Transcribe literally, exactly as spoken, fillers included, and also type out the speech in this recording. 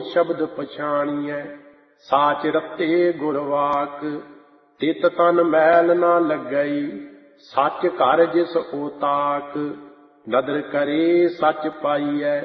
शब्द पछाणिए। साच रते गुरवाक तित तन मैल ना लगई। सच घर जिस ओताक नदर करे सच पाइए।